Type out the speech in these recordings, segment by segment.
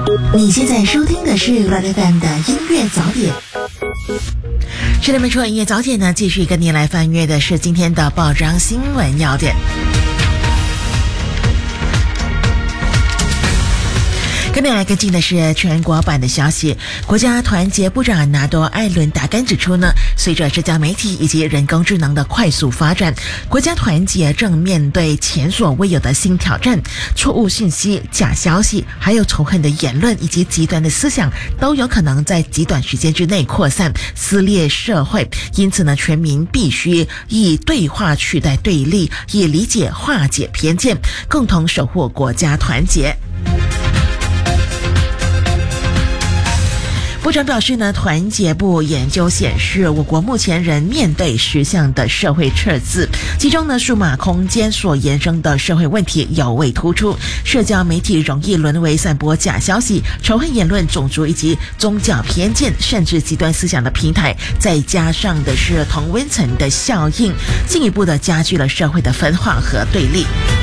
你现在收听的是 LoveFM 的音乐早点。是的，没错，音乐早点呢，继续跟您来翻阅的是今天的报章新闻要点。跟你来跟进的是全国版的消息。国家团结部长纳多艾伦达甘指出呢，随着社交媒体以及人工智能的快速发展，国家团结正面对前所未有的新挑战。错误信息、假消息，还有仇恨的言论以及极端的思想，都有可能在极短时间之内扩散，撕裂社会。因此呢，全民必须以对话取代对立，以理解化解偏见，共同守护国家团结。部长表示呢，团结部研究显示，我国目前仍面对10项的社会赤字，其中呢，数码空间所衍生的社会问题尤为突出，社交媒体容易沦为散播假消息、仇恨言论、种族以及宗教偏见，甚至极端思想的平台，再加上的是同温层的效应，进一步的加剧了社会的分化和对立。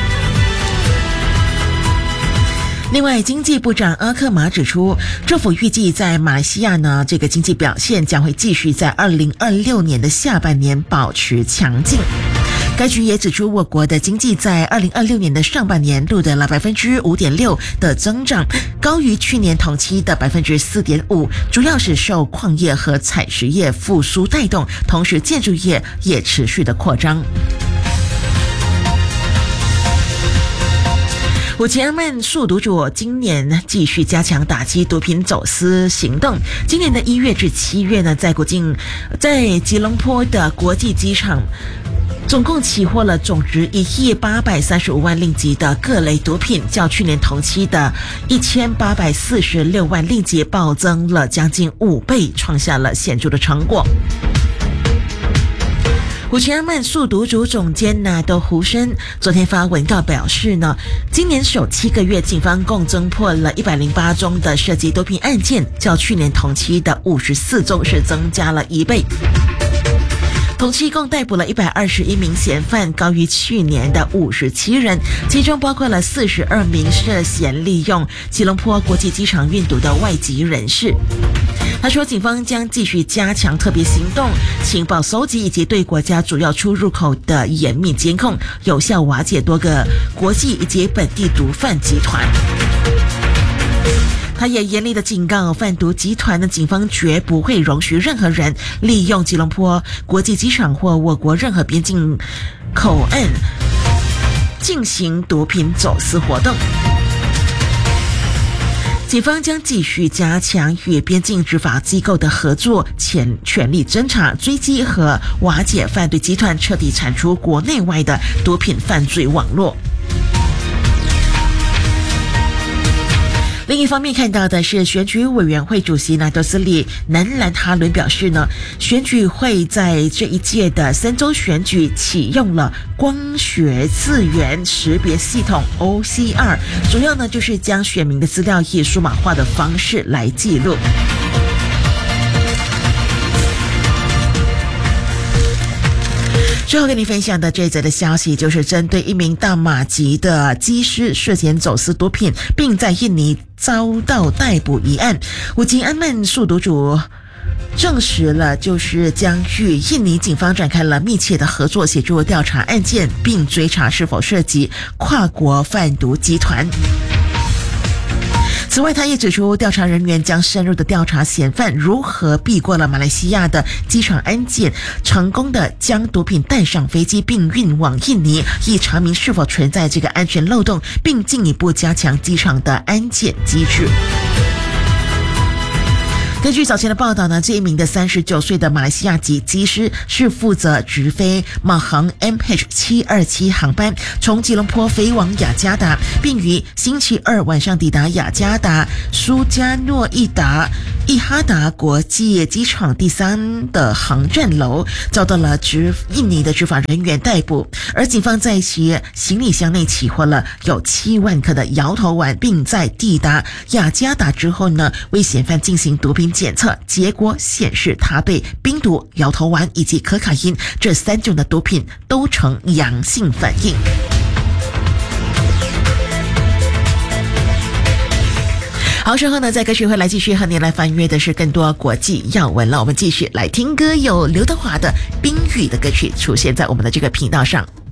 另外，经济部长阿克马指出，政府预计在马来西亚呢，这个经济表现将会继续在2026年的下半年保持强劲。该局也指出，我国的经济在2026年的上半年录得了 5.6% 的增长，高于去年同期的 4.5%， 主要是受矿业和采石业复苏带动，同时建筑业也持续的扩张。五前们速毒组今年继续加强打击毒品走私行动。今年的1月至7月呢，在吉隆坡的国际机场，总共起获了总值1亿835万令吉的各类毒品，较去年同期的1846万令吉暴增了将近5倍，创下了显著的成果。五前们速毒组总监纳多胡生昨天发文告表示呢，今年首7个月，警方共侦破了108宗的涉及毒品案件，较去年同期的54宗是增加了1倍。同期共逮捕了121名嫌犯，高于去年的57人，其中包括了42名涉嫌利用吉隆坡国际机场运毒的外籍人士。他说，警方将继续加强特别行动、情报搜集以及对国家主要出入口的严密监控，有效瓦解多个国际以及本地毒贩集团。他也严厉的警告贩毒集团的警方绝不会容许任何人利用吉隆坡国际机场或我国任何边境口岸进行毒品走私活动。警方将继续加强与边境执法机构的合作，全力侦查、追击和瓦解犯罪集团，彻底铲除国内外的毒品犯罪网络。另一方面看到的是，选举委员会主席纳多斯里南兰哈伦表示呢，选举会在这一届的3州选举启用了光学字元识别系统 OCR， 主要呢就是将选民的资料以数码化的方式来记录。最后跟你分享的这则的消息，就是针对一名大马籍的机师涉嫌走私毒品，并在印尼遭到逮捕一案，五吉安曼速毒组证实了，就是将与印尼警方展开了密切的合作，协助调查案件，并追查是否涉及跨国贩毒集团。此外，他也指出，调查人员将深入的调查嫌犯如何避过了马来西亚的机场安检，成功的将毒品带上飞机并运往印尼，以查明是否存在这个安全漏洞，并进一步加强机场的安检机制。根据早前的报道呢，这一名的39岁的马来西亚籍机师是负责直飞马航 MH727 航班，从吉隆坡飞往雅加达，并于星期二晚上抵达雅加达苏加诺伊哈达国际机场第3的航站楼，遭到了印尼的执法人员逮捕。而警方在其行李箱内起获了有7万克的摇头丸，并在抵达雅加达之后呢，为嫌犯进行毒品检测，结果显示他对冰毒、摇头丸以及可卡因这3种的毒品都呈阳性反应。 好，稍后呢，在歌曲回来继续和您来翻阅的是更多国际要闻了。我们继续来听歌，有刘德华的《冰雨》的歌曲出现在我们的这个频道上。